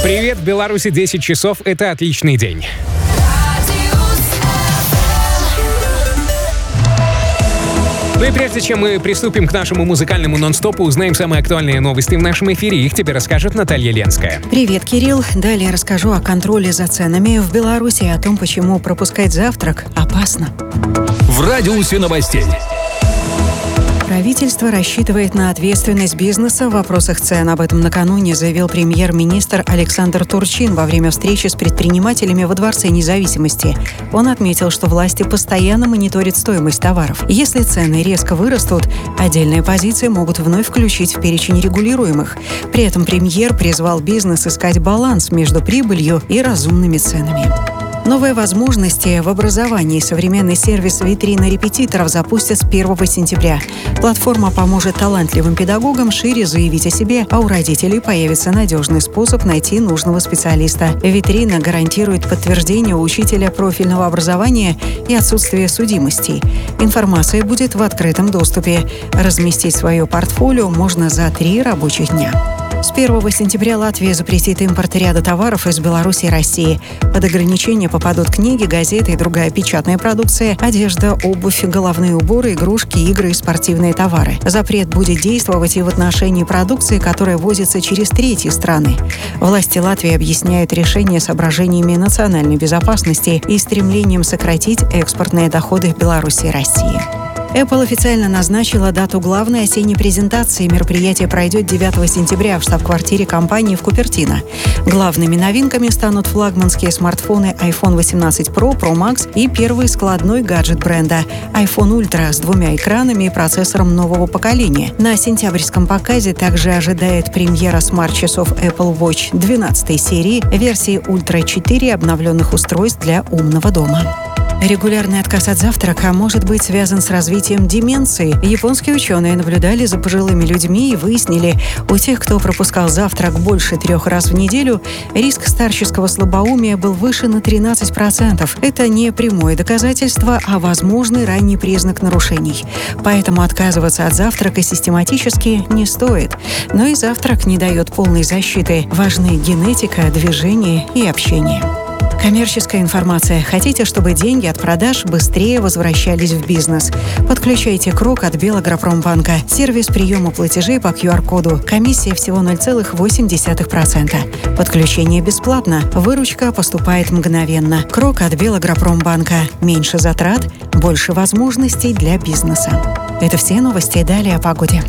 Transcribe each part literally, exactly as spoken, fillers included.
Привет, в Беларуси десять часов. Это отличный день. Ну и прежде чем мы приступим к нашему музыкальному нон-стопу, узнаем самые актуальные новости в нашем эфире. Их тебе расскажет Наталья Ленская. Привет, Кирилл. Далее расскажу о контроле за ценами в Беларуси и о том, почему пропускать завтрак опасно. В радиусе новостей. Правительство рассчитывает на ответственность бизнеса в вопросах цен. Об этом накануне заявил премьер-министр Александр Турчин во время встречи с предпринимателями во Дворце независимости. Он отметил, что власти постоянно мониторят стоимость товаров. Если цены резко вырастут, отдельные позиции могут вновь включить в перечень регулируемых. При этом премьер призвал бизнес искать баланс между прибылью и разумными ценами. Новые возможности в образовании. Современный сервис «Витрина репетиторов» запустят с первого сентября. Платформа поможет талантливым педагогам шире заявить о себе, а у родителей появится надежный способ найти нужного специалиста. «Витрина» гарантирует подтверждение у учителя профильного образования и отсутствие судимостей. Информация будет в открытом доступе. Разместить свое портфолио можно за три рабочих дня. С первого сентября Латвия запретит импорт ряда товаров из Беларуси и России. Под ограничения попадут книги, газеты и другая печатная продукция, одежда, обувь, головные уборы, игрушки, игры и спортивные товары. Запрет будет действовать и в отношении продукции, которая возится через третьи страны. Власти Латвии объясняют решение соображениями национальной безопасности и стремлением сократить экспортные доходы Беларуси и России. Apple официально назначила дату главной осенней презентации. Мероприятие пройдет девятого сентября в штаб-квартире компании в Купертино. Главными новинками станут флагманские смартфоны айфон восемнадцать Pro, Pro Max и первый складной гаджет бренда iPhone Ultra с двумя экранами и процессором нового поколения. На сентябрьском показе также ожидает премьера смарт-часов Apple Watch двенадцатой серии, версии Ultra четыре и обновленных устройств для умного дома. Регулярный отказ от завтрака может быть связан с развитием деменции. Японские ученые наблюдали за пожилыми людьми и выяснили, у тех, кто пропускал завтрак больше трех раз в неделю, риск старческого слабоумия был выше на тринадцать процентов. Это не прямое доказательство, а возможный ранний признак нарушений. Поэтому отказываться от завтрака систематически не стоит. Но и завтрак не дает полной защиты. Важны генетика, движение и общение. Коммерческая информация. Хотите, чтобы деньги от продаж быстрее возвращались в бизнес? Подключайте Крок от Белагропромбанка. Сервис приема платежей по ку ар-коду. Комиссия всего ноль целых восемь десятых процента. Подключение бесплатно. Выручка поступает мгновенно. Крок от Белагропромбанка. Меньше затрат, больше возможностей для бизнеса. Это все новости. Далее о погоде.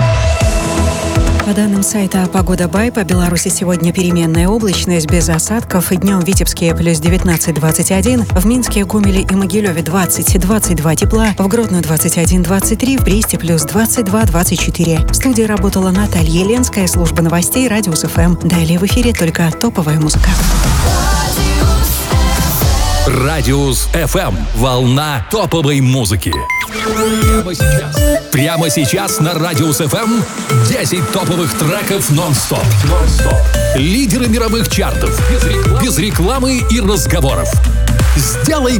По данным сайта «Погода Бай», по Беларуси сегодня переменная облачность без осадков. Днем в Витебске плюс девятнадцать - двадцать один, в Минске, Гомеле и Могилеве двадцать - двадцать два тепла, в Гродно двадцать один - двадцать три, в Бресте плюс двадцать два - двадцать четыре. В студии работала Наталья Ленская, служба новостей «Радиус эф эм». Далее в эфире только топовая музыка. Радиус эф эм. Волна топовой музыки. Прямо сейчас. Прямо сейчас на Радиус эф эм десять топовых треков нон-стоп. нон-стоп. Лидеры мировых чартов. Без рекламы, без рекламы и разговоров. Сделай